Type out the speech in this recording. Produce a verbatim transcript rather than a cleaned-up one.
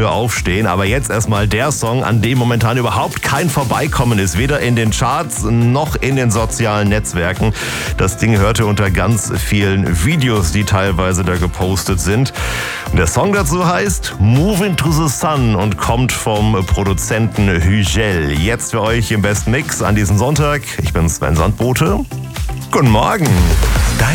früher aufstehen. Aber jetzt erstmal der Song, an dem momentan überhaupt kein Vorbeikommen ist. Weder in den Charts noch in den sozialen Netzwerken. Das Ding hörte unter ganz vielen Videos, die teilweise da gepostet sind. Und der Song dazu heißt Moving to the Sun und kommt vom Produzenten Hügel. Jetzt für euch im Best Mix an diesem Sonntag. Ich bin Sven Sandbote. Guten Morgen.